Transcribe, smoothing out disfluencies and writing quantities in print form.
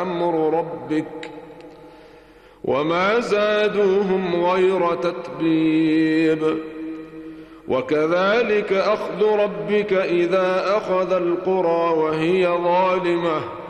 أمر ربك وما زادوهم غير تتبيب وكذلك أخذ ربك إذا أخذ القرى وهي ظالمة